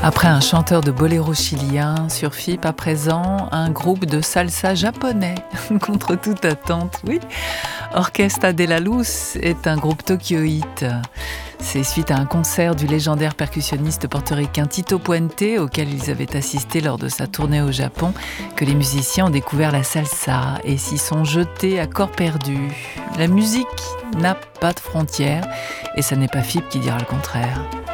Après un chanteur de boléro chilien, sur FIP à présent, un groupe de salsa japonais, contre toute attente, oui. Orquesta de la Luz est un groupe tokyoïte. C'est suite à un concert du légendaire percussionniste portoricain Tito Puente, auquel ils avaient assisté lors de sa tournée au Japon, que les musiciens ont découvert la salsa et s'y sont jetés à corps perdu. La musique n'a pas de frontières et ça n'est pas FIP qui dira le contraire.